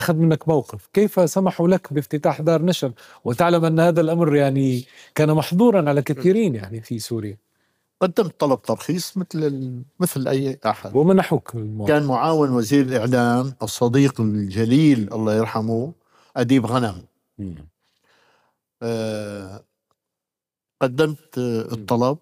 أخذ منك موقف، كيف سمحوا لك بافتتاح دار نشر وتعلم أن هذا الأمر يعني كان محظورا على كثيرين يعني في سوريا؟ قدمت طلب ترخيص مثل أي أحد. ومنحوك كان معاون وزير الإعلام الصديق الجليل الله يرحمه أديب غنم. قدمت الطلب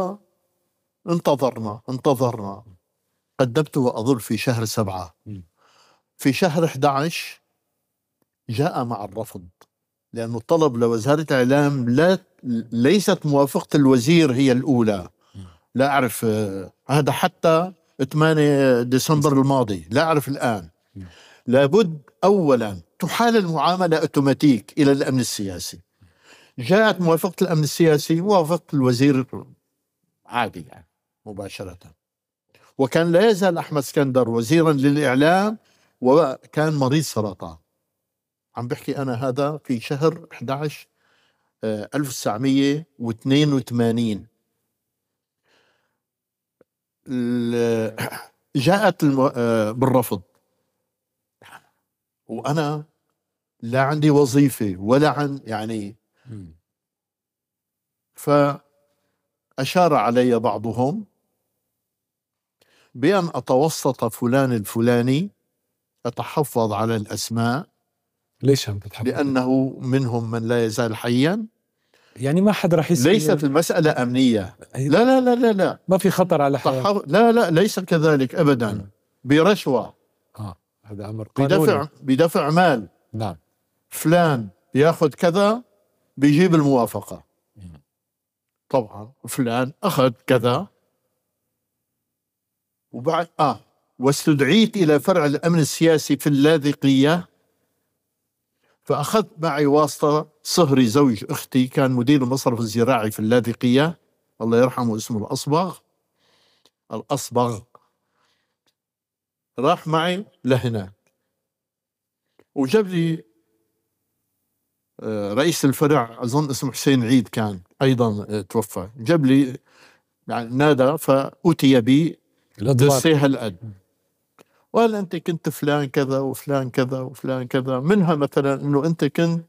وانتظرنا. قدمته أظن في شهر 7. في شهر 11 جاء مع الرفض، لأنه الطلب لوزارة الإعلام ليست موافقة الوزير هي الأولى. لا أعرف هذا حتى 8 ديسمبر الماضي، لا أعرف الآن. لابد أولا تحال المعاملة أوتوماتيك إلى الأمن السياسي. جاءت موافقة الأمن السياسي، موافقة الوزير عادي يعني مباشرة. وكان لا يزال أحمد اسكندر وزيرا للإعلام، وكان مريض سرطان. عم بحكي أنا هذا في شهر 11 1982. جاءت بالرفض، وأنا لا عندي وظيفة ولا عن يعني. فأشار علي بعضهم بأن أتوسط فلان الفلاني، أتحفظ على الأسماء. ليش عم تتحفظ؟ لأنه منهم من لا يزال حيا. يعني ما حد راح يسأل. ليست المسألة أمنية، لا لا لا لا لا، ما في خطر على حياة. لا لا، ليس كذلك أبدا. برشوة، هذا أمر قانوني، بدفع مال. نعم. فلان ياخذ كذا بيجيب الموافقة. طبعا فلان أخذ كذا، وبعد واستدعيت إلى فرع الأمن السياسي في اللاذقية. فأخذت معي واسطة صهري زوج أختي، كان مدير المصرف الزراعي في اللاذقية، الله يرحمه، اسمه الأصبغ. راح معي لهناك، وجاب لي رئيس الفرع أظن اسمه حسين عيد، كان أيضا توفى. جاب لي يعني نادى، فأتي بي دسيه هالقد، وقال أنت كنت فلان كذا وفلان كذا وفلان كذا. منها مثلا أنه أنت كنت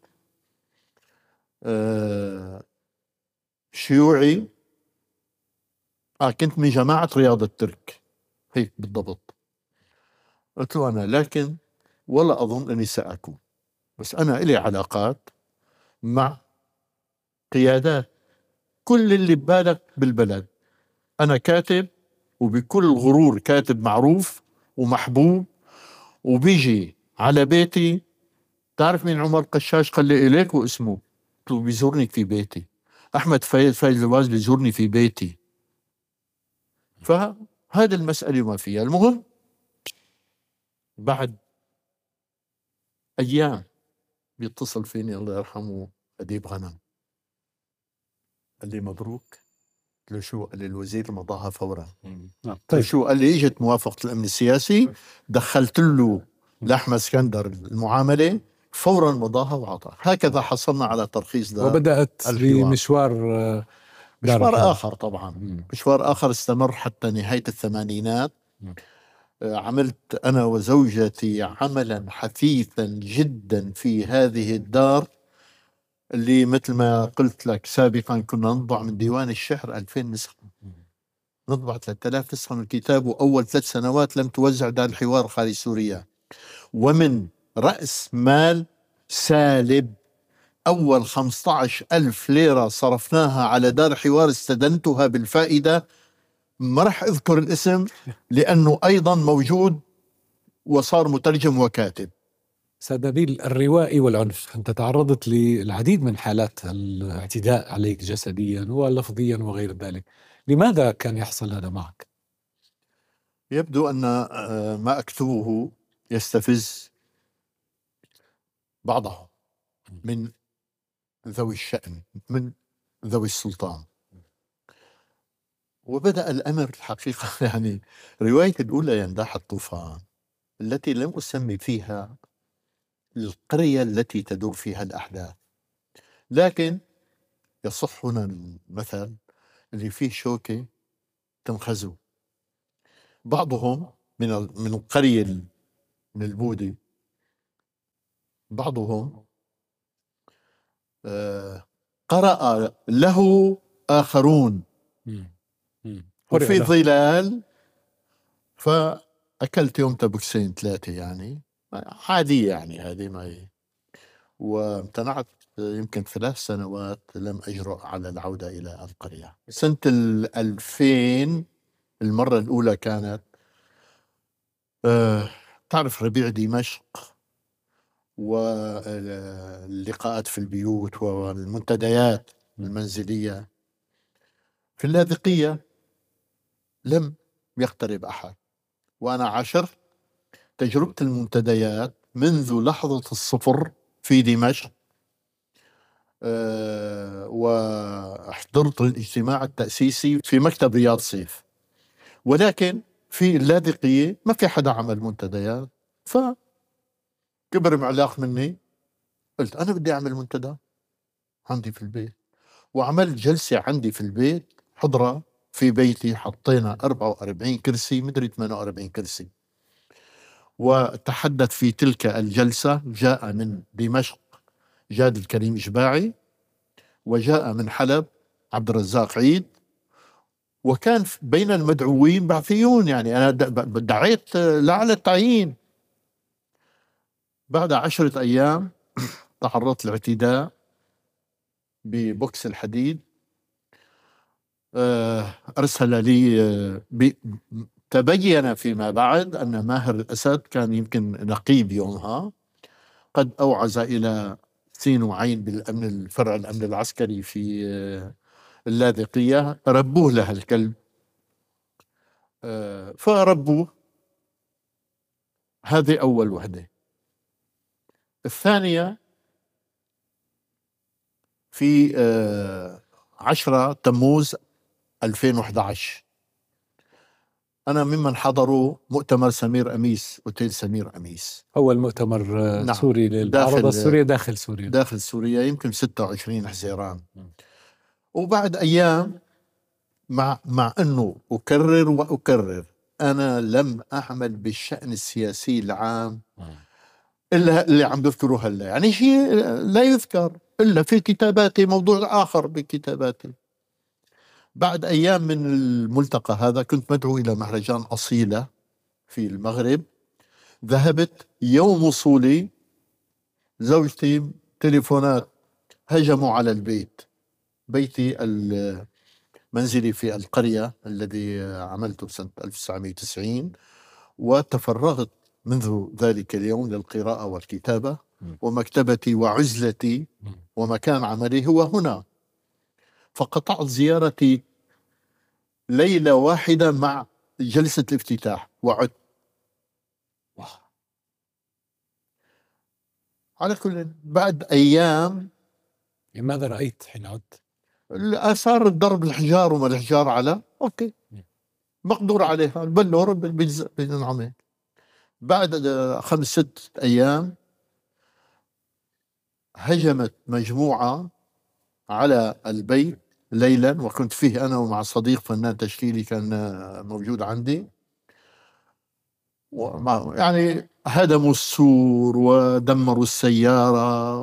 شيوعي، كنت من جماعة رياض الترك، هيك بالضبط. قلت له أنا لكن ولا أظن أني سأكون، بس أنا إلي علاقات مع قيادات كل اللي ببالك بالبلد. أنا كاتب، وبكل غرور كاتب معروف ومحبوب، وبيجي على بيتي. تعرف مين عمر قشاش؟ قال لي إليك واسمه. قلت له بيزورني في بيتي. أحمد فايز الواز بيزورني في بيتي. فهذه المسألة ما فيها. المهم بعد أيام بيتصل فيني الله يرحمه أديب غنم، قال لي مبروك. قلت له شو؟ قال لي الوزير مضاها فورا. طيب. شو؟ قال لي اجت موافقة الأمن السياسي، دخلت له لأحمد اسكندر المعاملة، فورا مضاها وعطاها. هكذا حصلنا على ترخيص دار وبدأت الحوار. بمشوار مشوار آخر طبعا. مشوار آخر استمر حتى نهاية الثمانينات. عملت أنا وزوجتي عملا حثيثا جدا في هذه الدار، اللي مثل ما قلت لك سابقا كنا نطبع من ديوان الشعر 2000 نسخة، نطبع 3000 نسخة من الكتاب، وأول 3 سنوات لم توزع دار الحوار خارج سوريا. ومن رأس مال سالب أول 15,000 ليرة صرفناها على دار حوار استدنتها بالفائدة. ما رح أذكر الاسم لأنه أيضا موجود وصار مترجم وكاتب. سيد نبيل، الروائي والعنف، أنت تعرضت للعديد من حالات الاعتداء عليك جسديا ولفظيا وغير ذلك. لماذا كان يحصل هذا معك؟ يبدو أن ما أكتبه يستفز بعضهم من ذوي الشأن، من ذوي السلطان. وبدأ الأمر الحقيقة يعني رواية الأولى ينداح الطوفان، التي لم أسمي فيها القرية التي تدور فيها الأحداث، لكن يصح هنا المثل اللي فيه شوكة تنخزو. بعضهم من القرية، من البودي، بعضهم قرأ له آخرون وفي ظلال، فأكلت يوم تبكسين 3 يعني عادية، يعني هذه ما هي. وامتنعت يمكن 3 سنوات، لم أجرؤ على العودة إلى القرية. سنة 2000 المرة الأولى كانت تعرف ربيع دمشق واللقاءات في البيوت والمنتديات المنزلية. في اللاذقية لم يقترب أحد، وأنا عاشرت تجربة المنتديات منذ لحظة الصفر في دمشق. وحضرت الاجتماع التأسيسي في مكتب رياض سيف، ولكن في اللاذقية ما في حدا عمل منتديات. فكبر معلاق مني، قلت أنا بدي أعمل منتدى عندي في البيت، وعملت جلسة عندي في البيت، حضرة في بيتي، حطينا 44 كرسي، مدري 48 كرسي. وتحدث في تلك الجلسة جاء من دمشق جاد الكريم إشباعي، وجاء من حلب عبد الرزاق عيد، وكان بين المدعوين بعثيون. يعني أنا دعيت لعلى التعيين. بعد 10 أيام تعرضت لاعتداء ببوكس الحديد. أرسل لي تبين فيما بعد أن ماهر الأسد كان يمكن نقيب يومها، قد أوعز إلى سين وعين بالأمن، الفرع الأمن العسكري في اللاذقية، ربوه له الكلب. فربوه. هذه أول وحدة. الثانية في 10 تموز 2011، أنا ممن حضروا مؤتمر سمير أميس، أوتيل سمير أميس، أول مؤتمر نعم، سوري للمعارضة السورية داخل سوريا، يمكن 26 حزيران. وبعد أيام، مع أنه أكرر وأكرر، أنا لم أعمل بالشأن السياسي العام إلا اللي عم بذكره هلا، يعني شيء لا يذكر إلا في كتاباتي، موضوع آخر بكتاباتي. بعد أيام من الملتقى هذا كنت مدعو إلى مهرجان أصيلة في المغرب. ذهبت يوم وصولي، زوجتي تليفونات، هجموا على البيت، بيتي المنزلي في القرية الذي عملته سنة 1990. وتفرغت منذ ذلك اليوم للقراءة والكتابة، ومكتبتي وعزلتي ومكان عملي هو هنا. فقطعت زيارتي ليلة واحدة مع جلسة الافتتاح وعدت. على كل، بعد أيام، ماذا رأيت حين عدت؟ الآثار، الضرب، الحجار وما الحجار على أوكي مقدور عليها، البلور بينعمل. بعد 5-6 أيام هجمت مجموعة على البيت ليلا، وكنت فيه أنا ومع صديق فنان تشكيلي كان موجود عندي. يعني هدموا السور ودمروا السيارة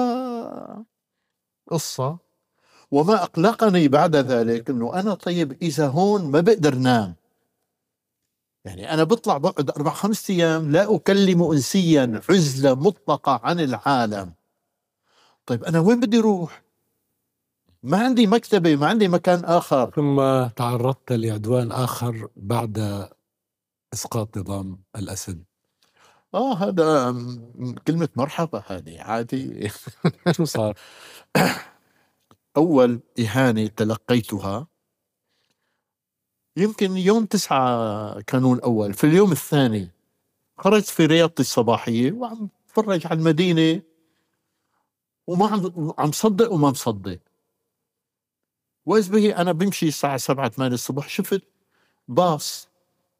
وقصة. وما أقلقني بعد ذلك أنه أنا طيب إذا هون ما بقدر نام، يعني أنا بطلع بقعد 4-5 أيام لا أكلم إنسيا، عزلة مطلقة عن العالم. طيب أنا وين بدي أروح؟ ما عندي مكتبة، ما عندي مكان آخر. ثم تعرضت لعدوان آخر بعد إسقاط نظام الأسد. هذا كلمة مرحبا، هذه عادي. شو صار؟ أول إهانة تلقيتها يمكن يوم 9 كانون أول. في اليوم الثاني خرجت في رياضتي الصباحية وعم اتفرج على المدينة، وما عم صدق وما مصدق. وإذ به أنا بمشي الساعة 7-8 الصبح، شفت باص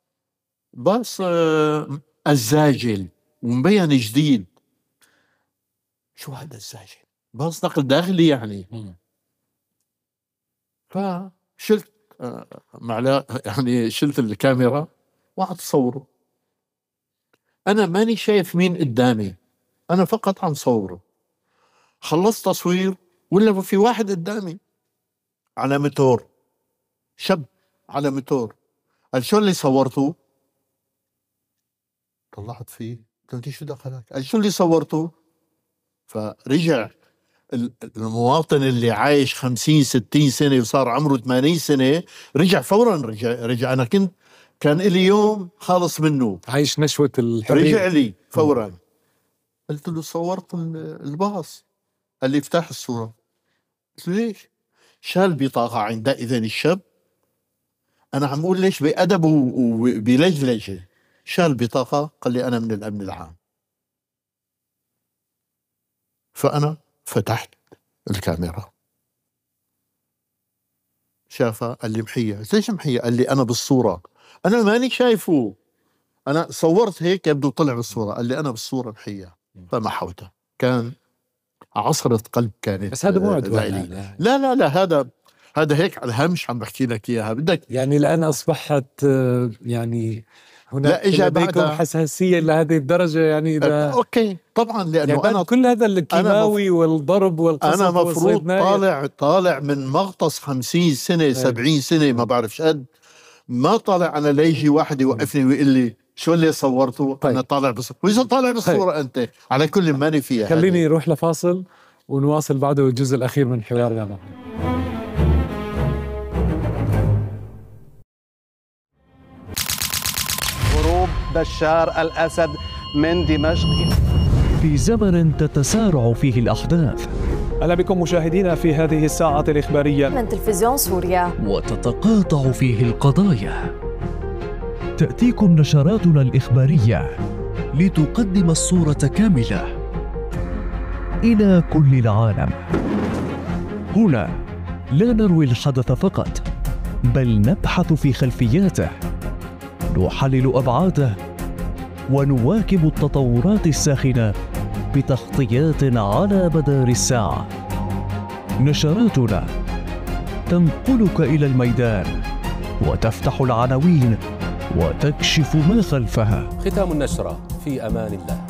الزاجل ومبين جديد. شو هذا الزاجل؟ باص نقل داخلي يعني. فشلت يعني شلت الكاميرا وقعدت أصوره. أنا ماني شايف مين قدامي، أنا فقط عم صوره. خلصت تصوير ولا في واحد قدامي على موتور، شاب على موتور. قال شو اللي صورته؟ طلعت فيه قلت شو دخلك؟ قال شو اللي صورته؟ فرجع المواطن اللي عايش 50 60 سنة وصار عمره 80 سنة، رجع فورا. رجع أنا كان إلي يوم خالص منه، عايش نشوة الحرية. رجع لي فورا. قلت له صورت الباص. قال لي افتح الصورة. قلت له ليش؟ شال بطاقة عندئذ الشاب، أنا عم أقول ليش بأدب وبلجلجة. شال بطاقة قال لي أنا من الأمن العام. فأنا فتحت الكاميرا، شافها قال لي محية. ليش محية؟ قال لي أنا بالصورة، أنا ماني شايفه، أنا صورت هيك يبدو طلع بالصورة. قال لي أنا بالصورة محية. فمحوته. كان عصرة قلب كانت. بس هذا مو عدوان. لا لا لا، هذا هيك على الهمش عم بحكي لك إياها. بدك يعني الآن أصبحت يعني هناك لا إجا لديكم بعدها حساسية لهذه الدرجة؟ يعني إذا أوكي طبعا، لأنه يعني أنا كل هذا الكيماوي والضرب والقصف أنا مفروض والصيدناية. طالع من مغطس 50 سنة 70 سنة ما بعرف قد، ما طالع أنا ليجي واحد يوقفني ويقول لي شو اللي صورته. طيب. أنا طالع بالصورة. وإذا طالع بالصورة طيب. أنت على كل ماني فيها. خليني نروح لفاصل ونواصل بعده الجزء الأخير من حوارنا معه. هروب بشار الأسد من دمشق في زمن تتسارع فيه الأحداث. أهلا بكم مشاهدينا في هذه الساعة الإخبارية من تلفزيون سوريا، وتتقاطع فيه القضايا. تأتيكم نشراتنا الإخبارية لتقدم الصورة كاملة إلى كل العالم. هنا لا نروي الحدث فقط، بل نبحث في خلفياته، نحلل أبعاده، ونواكب التطورات الساخنة بتغطيات على مدار الساعة. نشراتنا تنقلك إلى الميدان وتفتح العناوين وتكشف ما خلفها. ختام النشرة، في أمان الله.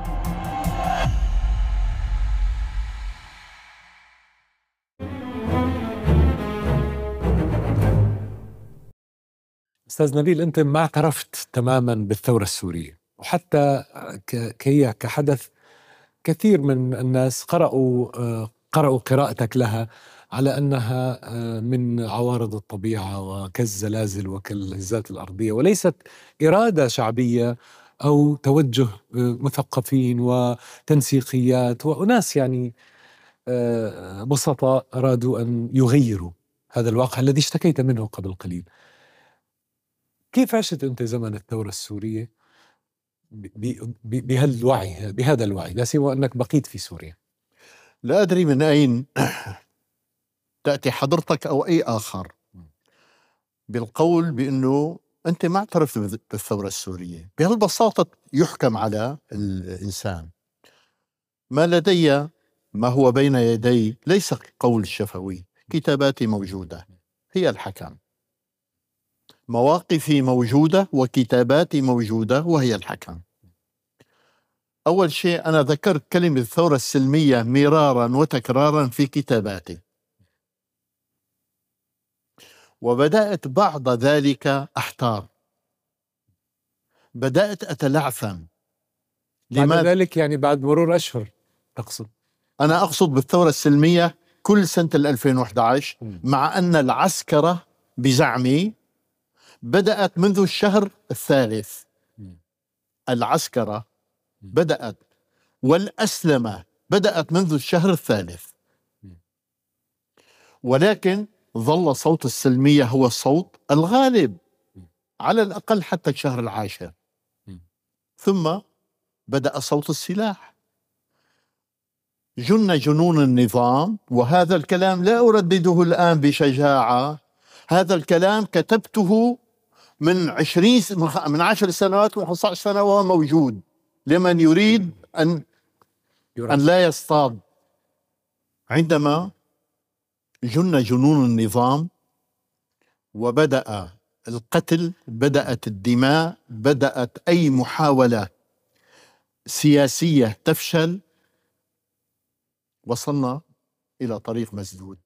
أستاذ نبيل، أنت ما اعترفت تماما بالثورة السورية، وحتى هي كحدث كثير من الناس قرأوا قراءتك لها على أنها من عوارض الطبيعة وكالزلازل وكالهزات الأرضية، وليست إرادة شعبية أو توجه مثقفين وتنسيقيات وناس يعني بسطاء أرادوا أن يغيروا هذا الواقع الذي اشتكيت منه قبل قليل. كيف عشت أنت زمن الثورة السورية بهذا الوعي، لا سوى أنك بقيت في سوريا؟ لا أدري من أين تأتي حضرتك أو أي آخر بالقول بأنه أنت ما اعترفت بالثورة السورية. بهالبساطة يحكم على الإنسان. ما لدي، ما هو بين يدي ليس قول شفوي، كتاباتي موجودة هي الحكم، مواقفي موجودة وكتاباتي موجودة وهي الحكم. أول شيء أنا ذكرت كلمة الثورة السلمية مرارا وتكرارا في كتاباتي، وبدأت بعد ذلك أحتار، بدأت أتلعثم. بعد ذلك يعني بعد مرور أشهر تقصد؟ أنا أقصد بالثورة السلمية كل سنة 2011، مع أن العسكرة بزعمي بدأت منذ الشهر الثالث. العسكرة بدأت والأسلمة بدأت منذ الشهر الثالث، ولكن ظل صوت السلمية هو الصوت الغالب على الأقل حتى الشهر العاشر. ثم بدأ صوت السلاح، جن جنون النظام. وهذا الكلام لا أردده الآن بشجاعة، هذا الكلام كتبته من 10 سنوات و15 سنة وهو موجود لمن يريد أن لا يصطاد. عندما جن جنون النظام وبدأ القتل، بدأت الدماء، بدأت أي محاولة سياسية تفشل وصلنا إلى طريق مسدود.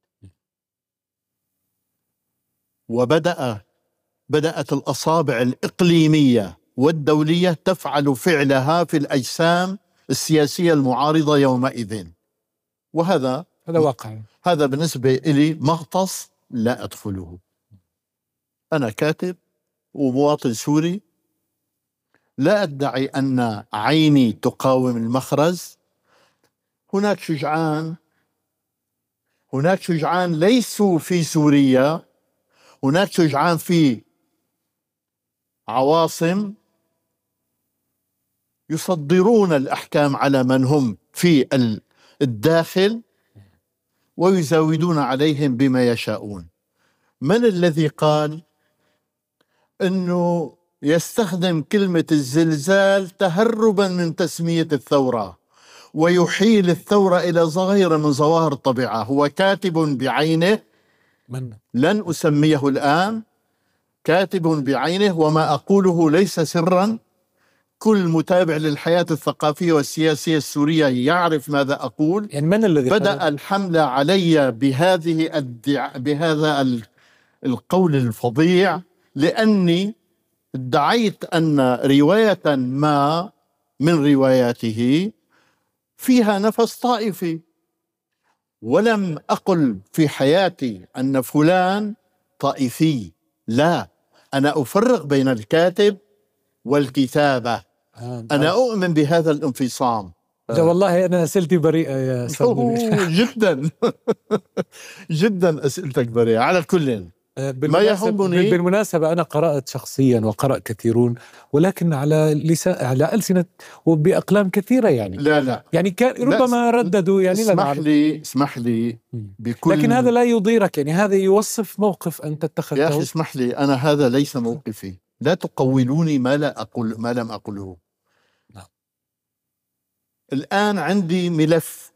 بدأت الأصابع الإقليمية والدولية تفعل فعلها في الأجسام السياسية المعارضة يومئذ، وهذا واقع. هذا بالنسبة إلي مغطس لا أدخله. أنا كاتب ومواطن سوري، لا أدعي أن عيني تقاوم المخرز. هناك شجعان ليسوا في سوريا، هناك شجعان في عواصم يصدرون الأحكام على من هم في الداخل ويزاودون عليهم بما يشاءون. من الذي قال أنه يستخدم كلمة الزلزال تهربا من تسمية الثورة ويحيل الثورة إلى ظاهرة من ظواهر الطبيعة؟ هو كاتب بعينه، لن أسميه الآن، كاتب بعينه، وما أقوله ليس سرا. كل متابع للحياة الثقافية والسياسية السورية يعرف ماذا أقول. يعني من الذي بدأ الحملة علي بهذا القول الفظيع لأني ادعيت أن رواية ما من رواياته فيها نفس طائفي، ولم أقل في حياتي أن فلان طائفي. لا، أنا أفرق بين الكاتب والكتابة. أنا أؤمن بهذا الانفصام. والله أنا أسئلتي بريئة يا أستاذ. جدا جدا أسئلتك بريئة. على كل ما يهمني، بالمناسبة أنا قرأت شخصيا وقرأ كثيرون، ولكن على ألسنة وبأقلام كثيرة يعني. لا يعني ربما رددوا يعني. اسمح لي بكل، لكن هذا لا يضيرك، يعني هذا يوصف موقف أنت اتخذته. يا أخي اسمح لي، أنا هذا ليس موقفي. لا تقولوني ما لم أقله. نعم. الآن عندي ملف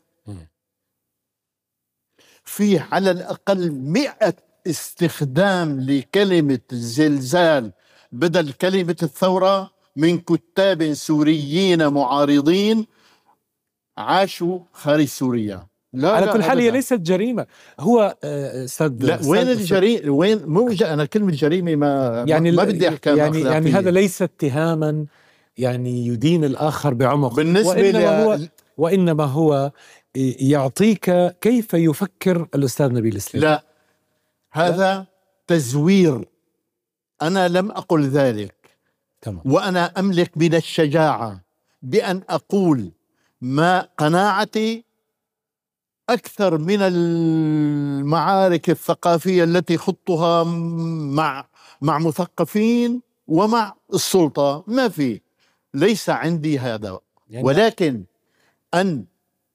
فيه على الأقل 100 استخدام لكلمة الزلزال بدل كلمة الثورة من كتاب سوريين معارضين عاشوا خارج سوريا. على كل حال هي ليست جريمة. هو أستاذ، وين الجريمة؟ وين أنا كلمة جريمة ما بدي أحكام أخلاقية. يعني هذا ليس اتهاما يعني يدين الآخر بعمق بالنسبة وإنما هو يعطيك كيف يفكر الأستاذ نبيل سليم. لا، هذا تزوير. أنا لم أقل ذلك. تمام. وأنا أملك من الشجاعة بأن أقول ما قناعتي أكثر من المعارك الثقافية التي خضتها مع مثقفين ومع السلطة. ما في، ليس عندي هذا يعني. ولكن أن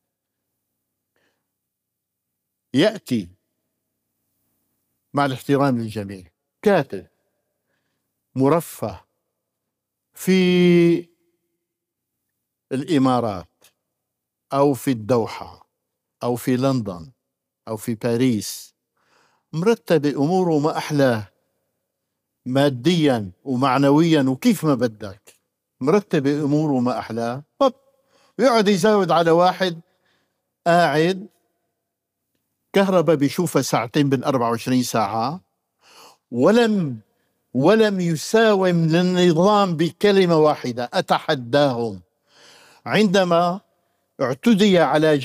يأتي، مع الاحترام للجميع، كاتب مرفه في الإمارات أو في الدوحة أو في لندن أو في باريس، مرتب أموره ما أحلاه ماديا ومعنويا وكيف ما بدك، مرتب أموره ما أحلاه، يقعد يزاود على واحد قاعد كهرباء بيشوفها ساعتين بال24 ساعة، ولم يساوم للنظام بكلمة واحدة. أتحداهم، عندما اعتدي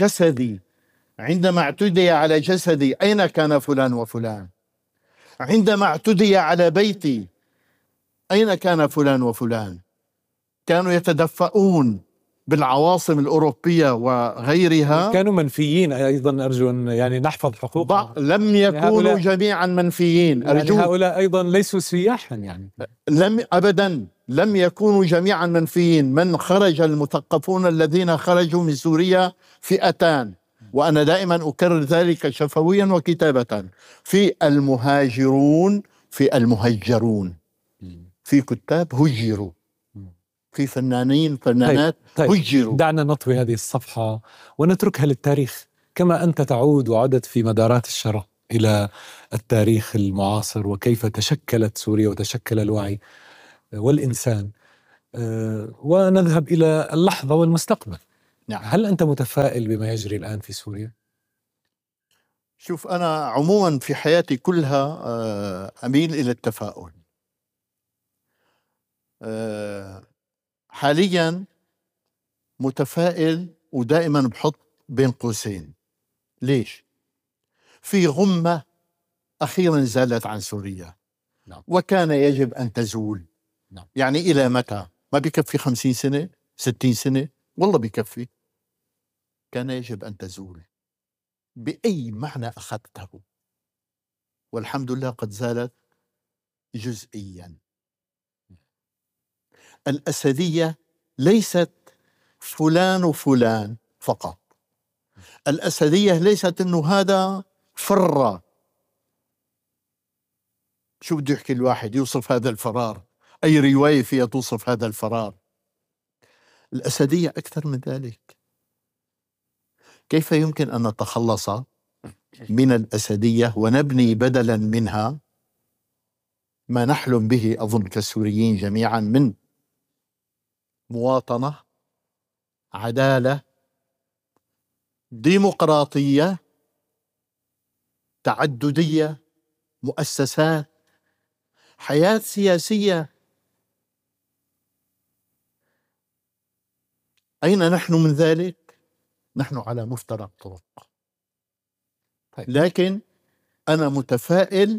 على جسدي أين كان فلان وفلان؟ عندما اعتدي على بيتي أين كان فلان وفلان؟ كانوا يتدفئون بالعواصم الأوروبية وغيرها. كانوا منفيين أيضا. أرجو أن يعني نحفظ حقوقهم. لم يكونوا جميعا منفيين. يعني هؤلاء أيضا ليسوا سياحا يعني. أبدا لم يكونوا جميعا منفيين. من خرج، المثقفون الذين خرجوا من سوريا فئتان، وأنا دائما أكرر ذلك شفويا وكتابة: في المهاجرون، في المهجرون، في كتاب هجروا، في فنانات هجروا. دعنا نطوي هذه الصفحة ونتركها للتاريخ، كما أنت تعود وعدت في مدارات الشرق إلى التاريخ المعاصر وكيف تشكلت سوريا وتشكل الوعي والإنسان. ونذهب إلى اللحظة والمستقبل. نعم. هل أنت متفائل بما يجري الآن في سوريا؟ شوف، أنا عموما في حياتي كلها أميل إلى التفاؤل. حاليا متفائل، ودائما بحط بين قوسين. ليش؟ في غمة أخيرا زالت عن سوريا. نعم. وكان يجب أن تزول. نعم. يعني إلى متى؟ ما بيكفي 50 سنة 60 سنة؟ والله بيكفي. كان يجب أن تزول بأي معنى أخذته، والحمد لله قد زالت جزئيا. الأسدية ليست فلان وفلان فقط. الأسدية ليست أنه هذا فر. شو بده يحكي الواحد يوصف هذا الفرار؟ أي رواية فيها توصف هذا الفرار؟ الأسدية أكثر من ذلك. كيف يمكن أن نتخلص من الأسدية ونبني بدلا منها ما نحلم به أظن كالسوريين جميعا من مواطنة، عدالة، ديمقراطية، تعددية، مؤسسات، حياة سياسية. أين نحن من ذلك؟ نحن على مفترق طرق. طيب. لكن أنا متفائل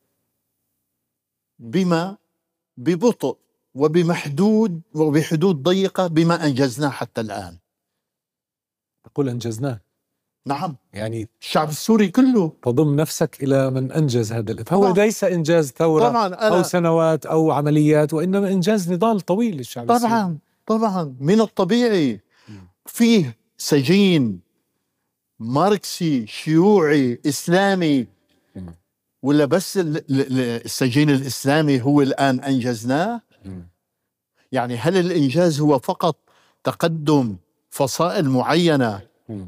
بما ببطء وبحدود ضيقة بما أنجزناه حتى الآن. تقول أنجزناه؟ نعم. يعني الشعب السوري كله. تضم نفسك إلى من أنجز هذا فهو ليس إنجاز ثورة طبعاً أو سنوات أو عمليات، وإنما إنجاز نضال طويل للشعب السوري. طبعا من الطبيعي فيه سجين ماركسي شيوعي إسلامي، ولا بس السجين الإسلامي هو الآن أنجزناه؟ يعني هل الإنجاز هو فقط تقدم فصائل معينة؟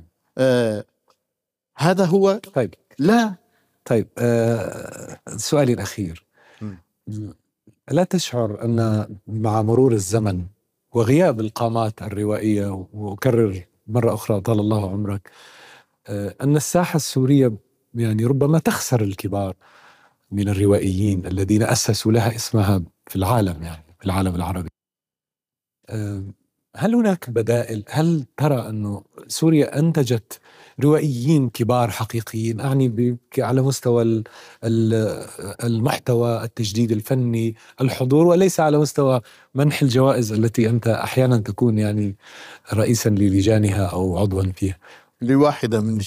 هذا هو؟ طيب. لا. طيب، سؤالي الأخير. لا تشعر أن مع مرور الزمن وغياب القامات الروائية، وأكرر مرة أخرى طال الله عمرك، أن الساحة السورية يعني ربما تخسر الكبار من الروائيين الذين أسسوا لها اسمها في العالم، يعني في العالم العربي؟ هل هناك بدائل؟ هل ترى أنه سوريا أنتجت روائيين كبار حقيقيين؟ أعني على مستوى المحتوى، التجديد الفني، الحضور، وليس على مستوى منح الجوائز التي أنت أحيانا تكون يعني رئيسا للجانها أو عضوا فيها. لواحدة من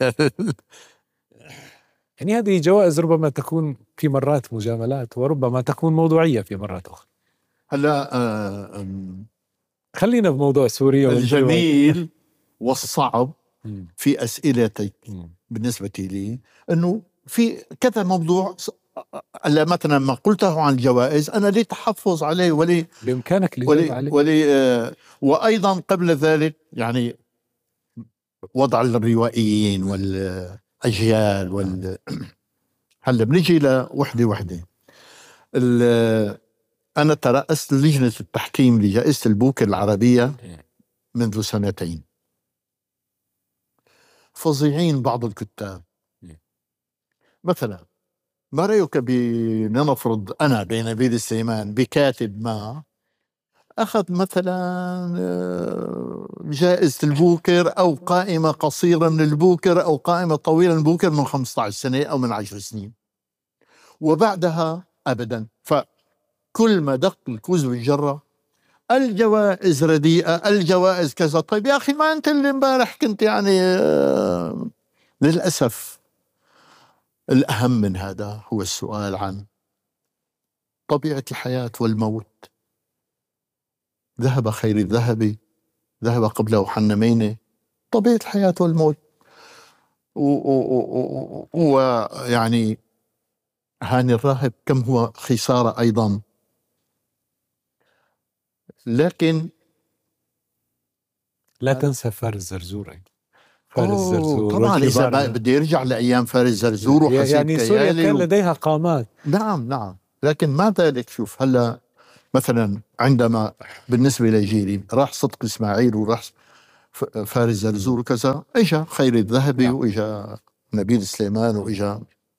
يعني هذه جوائز ربما تكون في مرات مجاملات، وربما تكون موضوعية في مرات أخرى. هلا خلينا بموضوع سوريا. الجميل والصعب في أسئلتك بالنسبة لي أنه في كذا موضوع. مثلا ما قلته عن الجوائز أنا لي تحفظ عليه، ولي بإمكانك الإجابة عليه، وأيضا قبل ذلك يعني وضع الروائيين والأجيال هلا بنجي لوحدة. أنا ترأست لجنة التحكيم لجائزة البوكر العربية منذ 2 سنين. فظيعين بعض الكتاب. مثلا ما رأيك لنفرض أنا بين نبيل السيمان بكاتب ما أخذ مثلا جائزة البوكر أو قائمة قصيرة من البوكر أو قائمة طويلة من البوكر من 15 سنة أو من 10 سنين، وبعدها أبدا. فكل ما دق الكوز بالجرة الجوائز رديئة، الجوائز كذا. طيب يا أخي، ما أنت اللي امبارح كنت يعني للأسف. الأهم من هذا هو السؤال عن طبيعة الحياة والموت. ذهب خير الذهب، ذهب قبله حنمين. طبيعة الحياة والموت. ويعني هاني الراهب كم هو خسارة أيضا. لكن لا تنسى فارس زرزور. فارس زرزور طبعا إذا بدي يرجع لأيام فارس زرزور وحسين يعني سوريا كان لديها قامات. نعم. لكن مع ذلك شوف هلا مثلا عندما بالنسبة لجيلي راح صدق إسماعيل وراح فارس زرزور وكذا، إجا خير الذهبي وإجا نبيل سليمان وإجا،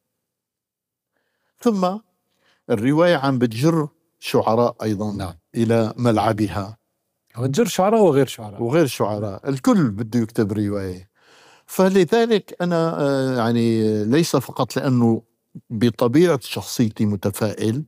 ثم الرواية عم بتجر شعراء أيضا إلى ملعبها، وتجر شعراء وغير شعراء، الكل بده يكتب رواية. فلذلك أنا يعني ليس فقط لأنه بطبيعة شخصيتي متفائل،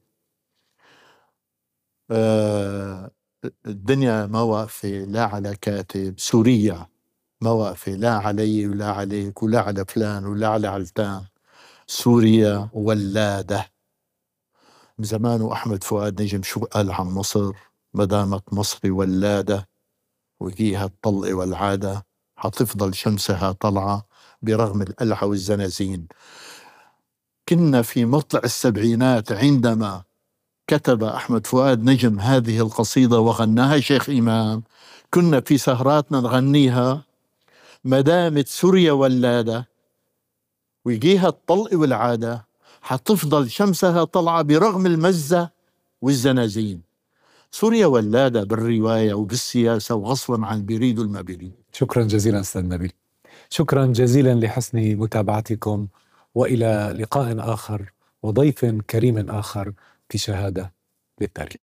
الدنيا ما واقفة لا على كاتب، سوريا ما واقفة لا علي ولا عليك ولا على فلان ولا على علتان، سوريا ولادة. زمان أحمد فؤاد نجم شو قال عن مصر؟ ما دامت مصر ولادة وجيها الطلق والعادة، حتفضل شمسها طلعة برغم القلعة والزنازين. كنا في مطلع السبعينات عندما كتب أحمد فؤاد نجم هذه القصيدة وغناها شيخ إمام، كنا في سهراتنا نغنيها: ما دامت سوريا ولادة ويجيها الطلق والعادة، حتفضل شمسها طلعة برغم المزة والزنازين. سوريا ولادة بالرواية وبالسياسة وغصبا عن بيريد والما بيريد. شكرا جزيلا أستاذ نبيل، شكرا جزيلا لحسن متابعتكم، وإلى لقاء آخر وضيف كريم آخر في شهادة للتاريخ.